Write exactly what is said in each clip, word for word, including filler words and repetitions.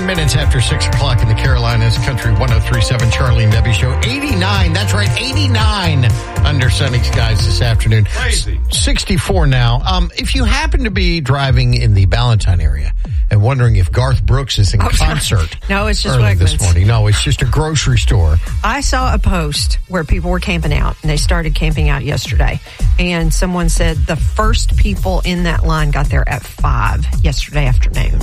minutes after six o'clock in the Carolinas, Country one oh three point seven, Charlie and Debbie Show. eighty-nine, that's right, eighty-nine under sunny skies this afternoon. Crazy. sixty-four now. Um, if you happen to be driving in the Ballantyne area and wondering if Garth Brooks is in Oh, concert no, it's just early Wegmans. this morning. No, it's just a grocery store. I saw a post where people were camping out, and they started camping out yesterday. And someone said the first people in that line got there at five yesterday afternoon.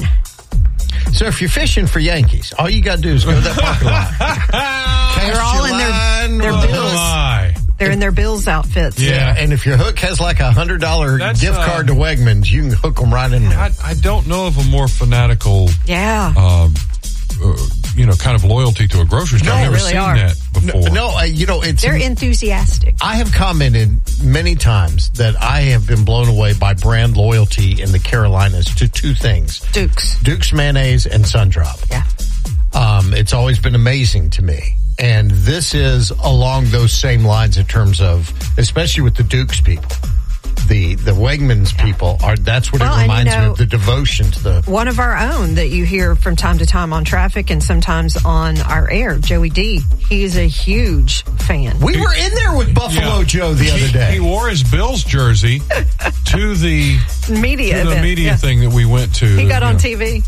So if you're fishing for Yankees, all you got to do is go to that parking lot. They're all in their, their bills. My. They're in their Bills outfits. Yeah. And if your hook has like a one hundred dollars That's, gift uh, card to Wegmans, you can hook them right in there. I, I don't know of a more fanatical, Yeah. um, uh, you know, kind of loyalty to a grocery store. No, I've never really seen are. that before. No, no uh, you know, it's... They're enthusiastic. I have commented many times that I have been blown away by brand loyalty in the Carolinas to two things. Dukes. Duke's mayonnaise and Sundrop. Yeah. Um, it's always been amazing to me. And this is along those same lines in terms of, especially with the Dukes people. The the Wegmans people, are. that's what Well, it and you reminds me know- of, the devotion to the... One of our own that you hear from time to time on traffic and sometimes on our air, Joey D. He's a huge fan. We were in there with Buffalo Yeah. Joe the other He, day. he wore his Bills jersey to the, Media to the event. media Yeah. thing that we went to. He got You on know, T V.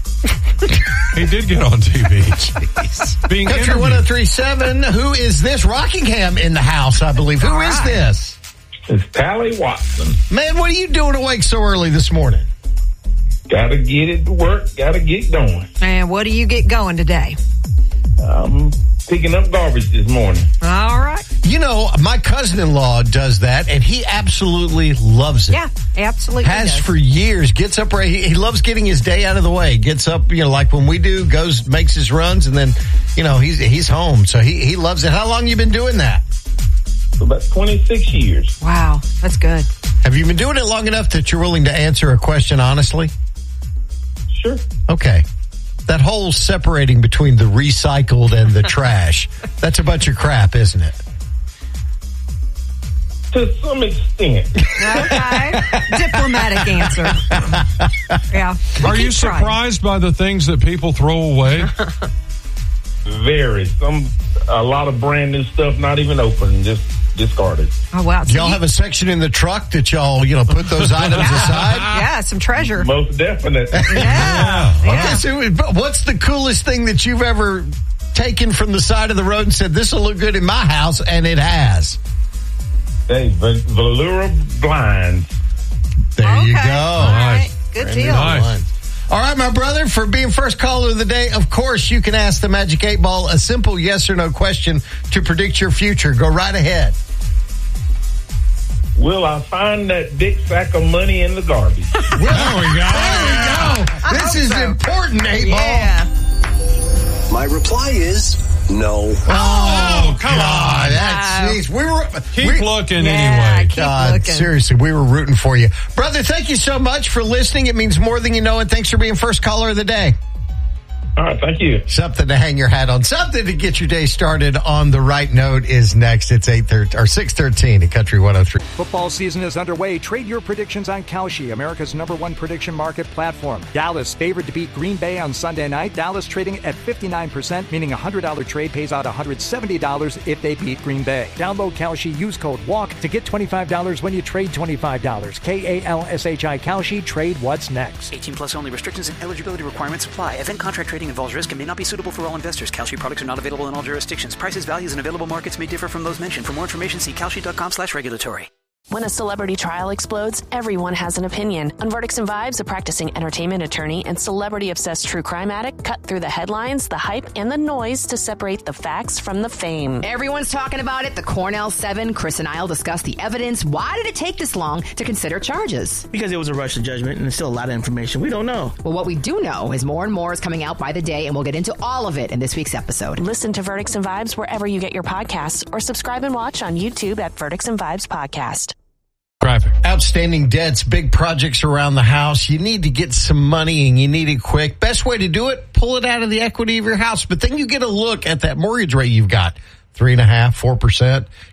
He did get on T V. Being Country interviewed. one oh three point seven, who is this? Rockingham in the house, I believe. Who All is right. this? It's Tally Watson. Man, what are you doing awake so early this morning? Gotta get it to work. Gotta get going. And what do you get going today? I'm picking up garbage this morning. All right. You know, my cousin-in-law does that, and he absolutely loves it. Yeah, absolutely. Has does. for years. Gets up right. He, he loves getting his day out of the way. Gets up, you know, like when we do, goes, makes his runs, and then, you know, he's he's home. So he, he loves it. How long you been doing that? For about twenty-six years. Wow, that's good. Have you been doing it long enough that you're willing to answer a question honestly? Sure. Okay. That whole separating between the recycled and the trash, that's a bunch of crap, isn't it? To some extent. Okay. Diplomatic answer. Yeah. We Are you keep trying. surprised by the things that people throw away? Very. Some, a lot of brand new stuff not even open, just discarded. Oh, wow. Do y'all have a section in the truck that y'all, you know, put those items aside? Yeah, some treasure. Most definite. Yeah. Okay, Yeah. so what's the coolest thing that you've ever taken from the side of the road and said, this will look good in my house, and it has? Hey, Vel- Velura blinds. There Okay. you go. All right. Good Brand deal. new Nice. ones. All right, my brother, for being first caller of the day, of course, you can ask the Magic eight Ball a simple yes or no question to predict your future. Go right ahead. Will I find that big sack of money in the garbage? There we go. There we go. This is important, eight Ball. Yeah. My reply is no. Oh, come God, on. That's, Wow. geez, we were, Keep we, looking Yeah, anyway. keep God, looking. seriously, we were rooting for you. Brother, thank you so much for listening. It means more than you know, and thanks for being first caller of the day. All right, thank you. Something to hang your hat on. Something to get your day started on the right note is next. It's eight thirty or six thirteen at Country one oh three. Football season is underway. Trade your predictions on Kalshi, America's number one prediction market platform. Dallas favored to beat Green Bay on Sunday night. Dallas trading at fifty-nine percent, meaning a one hundred dollars trade pays out one hundred seventy dollars if they beat Green Bay. Download Kalshi, use code WALK to get twenty-five dollars when you trade twenty-five dollars. K A L S H I Kalshi, trade what's next. eighteen plus only. Restrictions and eligibility requirements apply. Event contract trading involves risk and may not be suitable for all investors. Kalshi products are not available in all jurisdictions. Prices, values, and available markets may differ from those mentioned. For more information, see kalshi.com slash regulatory. When a celebrity trial explodes, everyone has an opinion. On Verdicts and Vibes, a practicing entertainment attorney and celebrity-obsessed true crime addict cut through the headlines, the hype, and the noise to separate the facts from the fame. Everyone's talking about it. The Cornell Seven. Chris and I'll discuss the evidence. Why did it take this long to consider charges? Because it was a rush to judgment and there's still a lot of information we don't know. Well, what we do know is more and more is coming out by the day, and we'll get into all of it in this week's episode. Listen to Verdicts and Vibes wherever you get your podcasts or subscribe and watch on YouTube at Verdicts and Vibes Podcast. Traffic. Outstanding debts, big projects around the house. You need to get some money and you need it quick. Best way to do it, pull it out of the equity of your house. But then you get a look at that mortgage rate you've got. Three and a half, four percent.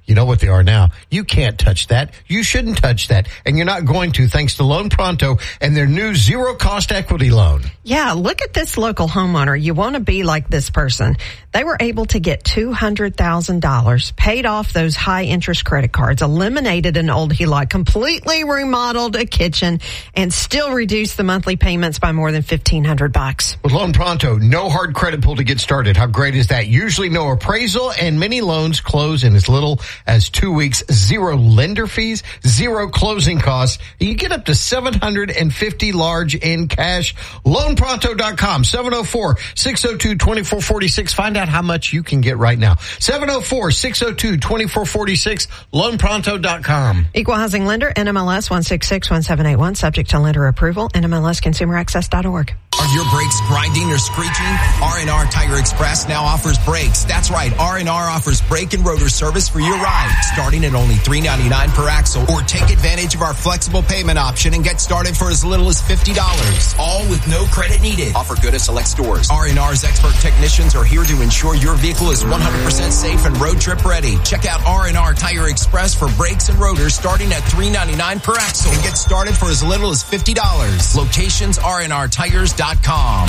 You know what they are now. You can't touch that. You shouldn't touch that. And you're not going to, thanks to Loan Pronto and their new zero-cost equity loan. Yeah, look at this local homeowner. You want to be like this person. They were able to get two hundred thousand dollars, paid off those high-interest credit cards, eliminated an old H E L O C, completely remodeled a kitchen, and still reduced the monthly payments by more than fifteen hundred bucks. With Loan Pronto, no hard credit pull to get started. How great is that? Usually no appraisal, and many loans close in as little as two weeks. Zero lender fees, zero closing costs. You get up to seven hundred fifty large in cash. loan pronto dot com, seven oh four, six oh two, two four four six. Find out how much you can get right now. seven oh four, six oh two, two four four six, loan pronto dot com. Equal housing lender, N M L S one six six one seven eight one, subject to lender approval, N M L S consumer access dot org. Are your brakes grinding or screeching? R and R Tire Express now offers brakes. That's right, R and R offers brake and rotor service for your ride, starting at only three ninety-nine per axle. Or take advantage of our flexible payment option and get started for as little as fifty dollars. All with no credit needed. Offer good at select stores. R and R's expert technicians are here to ensure your vehicle is one hundred percent safe and road trip ready. Check out R and R Tire Express for brakes and rotors starting at three ninety-nine per axle and get started for as little as fifty dollars. Locations R and R tires dot com.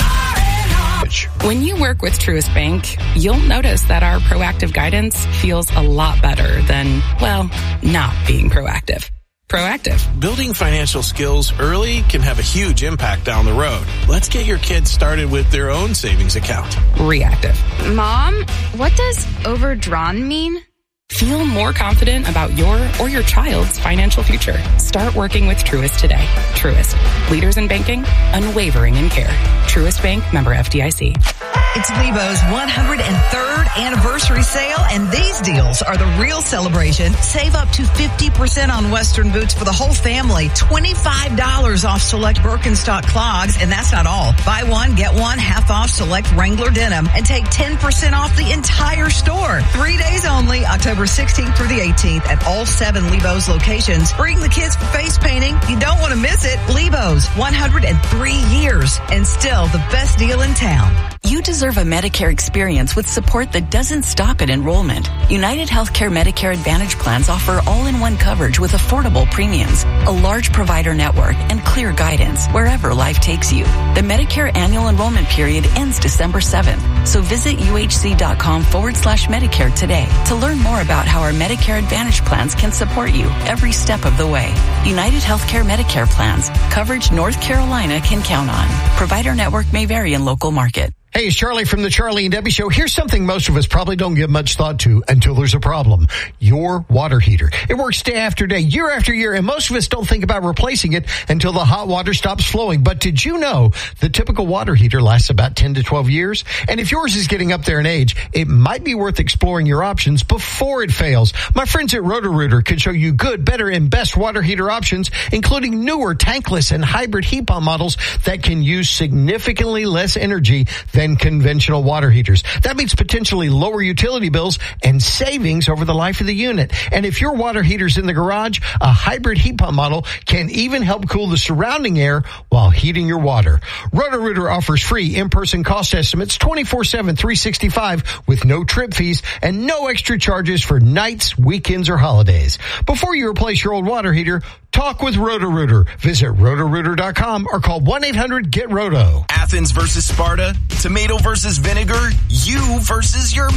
When you work with Truist Bank, you'll notice that our proactive guidance feels a lot better than, well, not being proactive. Proactive. Building financial skills early can have a huge impact down the road. Let's get your kids started with their own savings account. Reactive. Mom, what does overdrawn mean? Feel more confident about your or your child's financial future. Start working with Truist today. Truist. Leaders in banking, unwavering in care. Truist Bank, member F D I C. It's Lebo's one hundred third anniversary sale, and these deals are the real celebration. Save up to fifty percent on Western boots for the whole family. twenty-five dollars off select Birkenstock clogs, and that's not all. Buy one, get one, half off select Wrangler denim, and take ten percent off the entire store. Three days only, October sixteenth through the eighteenth at all seven Lebo's locations. Bring the kids for face painting. You don't want to miss it. Lebo's, one hundred three years, and still the best deal in town. You deserve a Medicare experience with support that doesn't stop at enrollment. United Healthcare Medicare Advantage plans offer all-in-one coverage with affordable premiums, a large provider network, and clear guidance wherever life takes you. The Medicare annual enrollment period ends December seventh, so visit uhc.com forward slash Medicare today to learn more about how our Medicare Advantage plans can support you every step of the way. United Healthcare Medicare plans, coverage North Carolina can count on. Provider network may vary in local market. Hey, it's Charlie from the Charlie and Debbie Show. Here's something most of us probably don't give much thought to until there's a problem. Your water heater. It works day after day, year after year, and most of us don't think about replacing it until the hot water stops flowing. But did you know the typical water heater lasts about ten to twelve years? And if yours is getting up there in age, it might be worth exploring your options before it fails. My friends at Roto-Rooter can show you good, better, and best water heater options, including newer tankless and hybrid heat pump models that can use significantly less energy than conventional water heaters. That means potentially lower utility bills and savings over the life of the unit. And if your water heater's in the garage, a hybrid heat pump model can even help cool the surrounding air while heating your water. Roto-Rooter offers free in-person cost estimates twenty-four seven, three sixty-five with no trip fees and no extra charges for nights, weekends, or holidays. Before you replace your old water heater, talk with Roto-Rooter. Visit roto rooter dot com or call one eight hundred get roto. Athens versus Sparta, tomato versus vinegar, you versus your